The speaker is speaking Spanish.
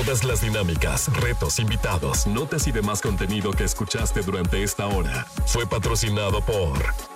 Todas las dinámicas, retos, invitados, notas y demás contenido que escuchaste durante esta hora fue patrocinado por